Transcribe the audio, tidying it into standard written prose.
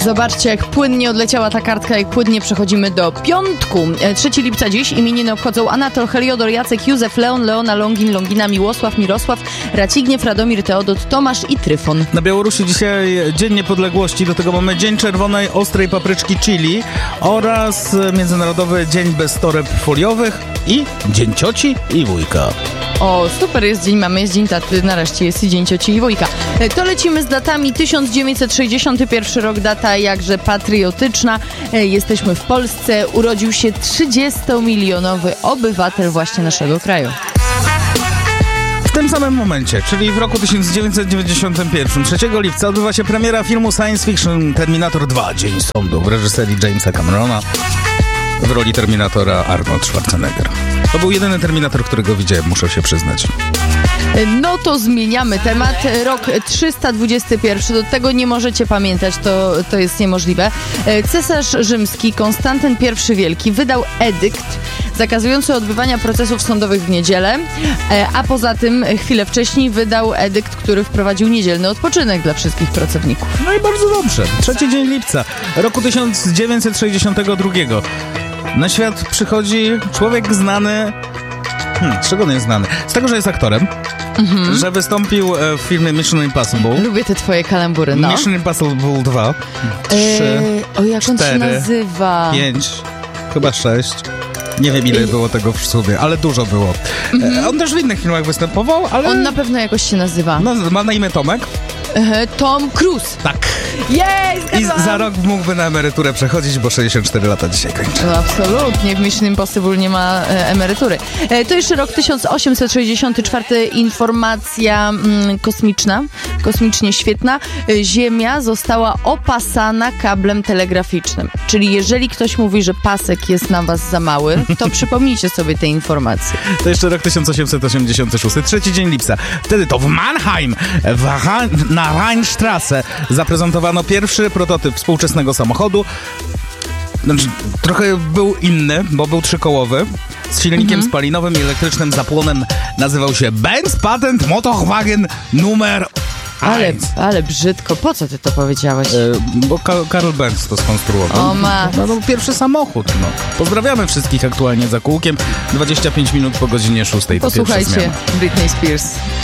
Zobaczcie, jak płynnie odleciała ta kartka, jak płynnie przechodzimy do piątku. 3 lipca dziś imieniny obchodzą Anatol, Heliodor, Jacek, Józef, Leon, Leona, Longin, Longina, Miłosław, Mirosław, Racigniew, Radomir, Teodot, Tomasz i Tryfon. Na Białorusi dzisiaj Dzień Niepodległości, do tego mamy Dzień Czerwonej Ostrej Papryczki Chili oraz Międzynarodowy Dzień Bez Toreb Foliowych i Dzień Cioci i Wujka. O, super jest dzień mamy, jest dzień taty, nareszcie jest i dzień cioci i wujka. To lecimy z datami. 1961 rok, data jakże patriotyczna. Jesteśmy w Polsce. Urodził się 30-milionowy obywatel właśnie naszego kraju. W tym samym momencie, czyli w roku 1991, 3 lipca, odbywa się premiera filmu science fiction Terminator 2, Dzień Sądu, w reżyserii Jamesa Camerona. W roli Terminatora Arnold Schwarzenegger. To był jedyny Terminator, którego widziałem, muszę się przyznać. No to zmieniamy temat. Rok 321, do tego nie możecie pamiętać, to jest niemożliwe. Cesarz rzymski Konstantyn I Wielki wydał edykt zakazujący odbywania procesów sądowych w niedzielę, a poza tym chwilę wcześniej wydał edykt, który wprowadził niedzielny odpoczynek dla wszystkich pracowników. No i bardzo dobrze. 3 dzień lipca roku 1962. Na świat przychodzi człowiek znany... Z czego on jest znany? Z tego, że jest aktorem, że wystąpił w filmie Mission Impossible. Lubię te twoje kalambury, no. Mission Impossible 2, 3, o, jak 4, on się nazywa? 5, chyba 6. Nie wiem, ile było tego w sumie, ale dużo było. On też w innych filmach występował, ale... On na pewno jakoś się nazywa. No, ma na imię Tomek. Tom Cruise. Tak. Jej, zgadłam. I za rok mógłby na emeryturę przechodzić, bo 64 lata dzisiaj kończy. No absolutnie, w Mission Impossible nie ma emerytury. To jeszcze rok 1864, informacja kosmiczna, kosmicznie świetna. Ziemia została opasana kablem telegraficznym. Czyli jeżeli ktoś mówi, że pasek jest na was za mały, to przypomnijcie sobie te informacje. To jeszcze rok 1886, 3 dzień lipca. Wtedy to w Mannheim, na Rheinstrasse zaprezentowano pierwszy prototyp współczesnego samochodu. Znaczy, trochę był inny, bo był trzykołowy, z silnikiem spalinowym i elektrycznym zapłonem. Nazywał się Benz Patent Motorwagen numer 1. Ale brzydko. Po co ty to powiedziałeś? Bo Karl Benz to skonstruował. O ma. No, to był pierwszy samochód. No. Pozdrawiamy wszystkich aktualnie za kółkiem. 25 minut po godzinie 6. Posłuchajcie Britney Spears.